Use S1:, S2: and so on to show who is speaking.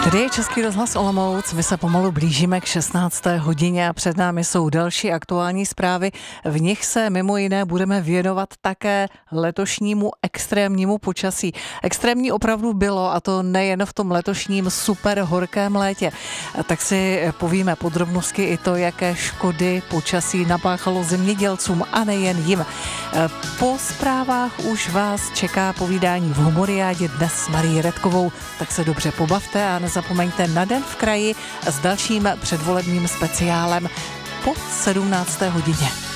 S1: Tady je Český rozhlas Olomouc, my se pomalu blížíme k 16. hodině a před námi jsou další aktuální zprávy. V nich se mimo jiné budeme věnovat také letošnímu extrémnímu počasí. Extrémní opravdu bylo, a to nejen v tom letošním super horkém létě. Tak si povíme podrobnosti i to, jaké škody počasí napáchalo zemědělcům a nejen jim. Po zprávách už vás čeká povídání v Humoriádě dnes s Marií Redkovou, tak se dobře pobavte a nezapomeňte na Den v kraji s dalším předvolebním speciálem po 17. hodině.